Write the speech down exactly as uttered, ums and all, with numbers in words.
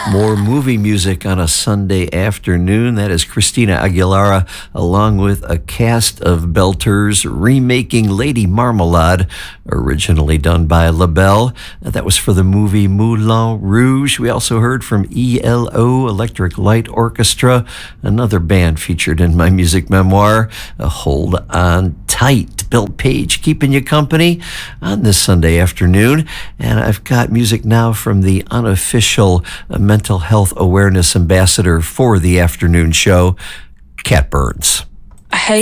More movie music on a Sunday afternoon. That is Christina Aguilera, along with a cast of belters, remaking Lady Marmalade, originally done by LaBelle. That was for the movie Moulin Rouge. We also heard from E L O, Electric Light Orchestra, another band featured in my music memoir. A Hold On Tight. Bill Page keeping you company on this Sunday afternoon. And I've got music now from the unofficial uh, mental health awareness ambassador for the afternoon show, Cat Burns. Hey.